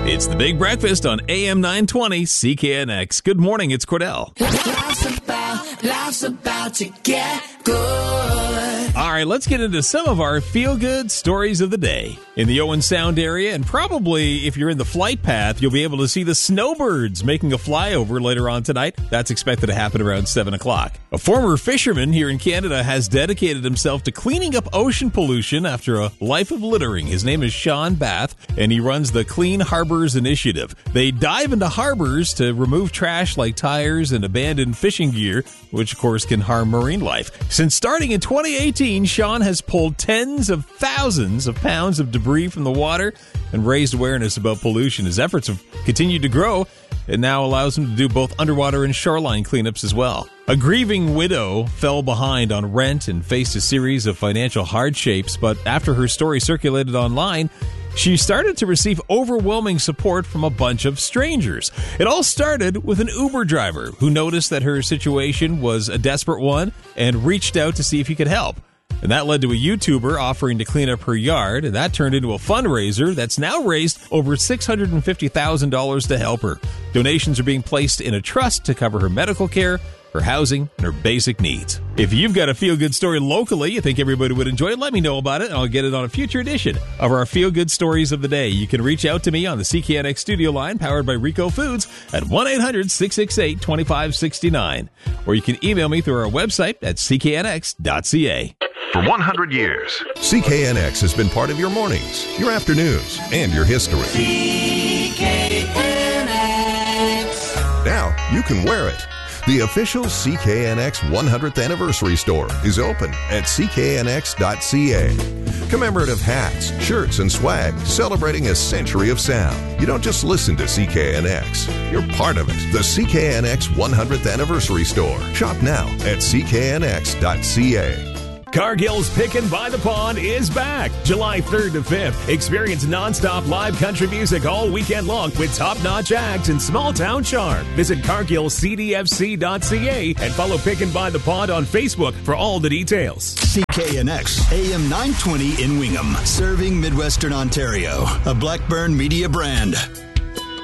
It's the Big Breakfast on AM 920 CKNX. Good morning, it's Cordell. Life's about to get good. All right, let's get into some of our feel-good stories of the day. In the Owen Sound area, and probably if you're in the flight path, you'll be able to see the snowbirds making a flyover later on tonight. That's expected to happen around 7 o'clock. A former fisherman here in Canada has dedicated himself to cleaning up ocean pollution after a life of littering. His name is Sean Bath, and he runs the Clean Harbors Initiative. They dive into harbors to remove trash like tires and abandoned fishing gear, which of course can harm marine life. Since starting in 2018, Sean has pulled tens of thousands of pounds of debris from the water and raised awareness about pollution. His efforts have continued to grow and now allows him to do both underwater and shoreline cleanups as well. A grieving widow fell behind on rent and faced a series of financial hardships, but after her story circulated online, she started to receive overwhelming support from a bunch of strangers. It all started with an Uber driver who noticed that her situation was a desperate one and reached out to see if he could help. And that led to a YouTuber offering to clean up her yard, and that turned into a fundraiser that's now raised over $650,000 to help her. Donations are being placed in a trust to cover her medical care, her housing, and her basic needs. If you've got a feel-good story locally you think everybody would enjoy, let me know about it, and I'll get it on a future edition of our Feel-Good Stories of the Day. You can reach out to me on the CKNX studio line, powered by Rico Foods, at 1-800-668-2569. Or you can email me through our website at cknx.ca. For 100 years, CKNX has been part of your mornings, your afternoons, and your history. CKNX. Now you can wear it. The official CKNX 100th Anniversary Store is open at cknx.ca. Commemorative hats, shirts, and swag celebrating a century of sound. You don't just listen to CKNX, you're part of it. The CKNX 100th Anniversary Store. Shop now at cknx.ca. Cargill's Pickin' by the Pond is back July 3rd to 5th. Experience non-stop live country music all weekend long with top-notch acts and small-town charm. Visit cargillcdfc.ca and follow Pickin' by the Pond on Facebook for all the details. CKNX AM 920 in Wingham, serving Midwestern Ontario, a Blackburn Media brand.